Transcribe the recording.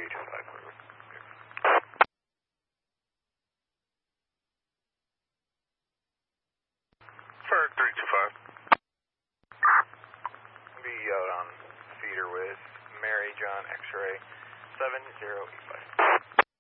325. Ferg 325. Be out on feeder with Mary John X-ray 7085.